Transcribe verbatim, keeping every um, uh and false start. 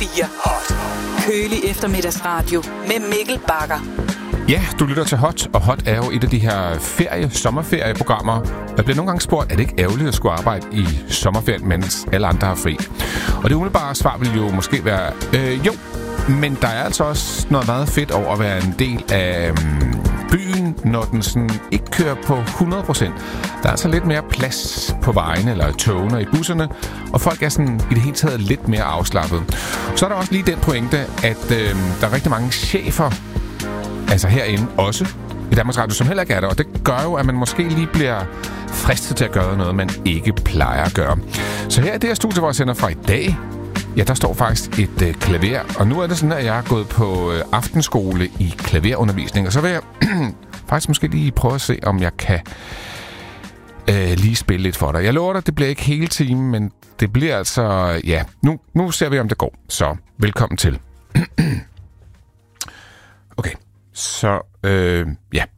fire. Hot. Kølig eftermiddagsradio med Mikkel Bagger. Ja, du lytter til Hot, og Hot er jo et af de her ferie, sommerferieprogrammer. Jeg bliver nogle gange spurgt, er det ikke ærgerligt at skulle arbejde i sommerferien, mens alle andre har fri? Og det umiddelbare svar vil jo måske være, øh, jo, men der er altså også noget meget fedt over at være en del af um, byen, når den sådan ikke kører på hundrede procent. Der er altså lidt mere plads på vejene eller togene i busserne, og folk er sådan i det hele taget lidt mere afslappet. Så er der også lige den pointe, at øh, der er rigtig mange chefer, altså herinde også, i Danmarks Radio, som heller ikke er der. Og det gør jo, at man måske lige bliver fristet til at gøre noget, man ikke plejer at gøre. Så her i det her studie, hvor jeg sender fra i dag, ja, der står faktisk et øh, klaver. Og nu er det sådan, at jeg er gået på øh, aftenskole i klaverundervisning. Og så vil jeg faktisk måske lige prøve at se, om jeg kan øh, lige spille lidt for dig. Jeg lover dig, det bliver ikke hele timen, men det bliver altså... Ja, nu, nu ser vi, om det går. Så velkommen til. Okay. Så, øh, ja.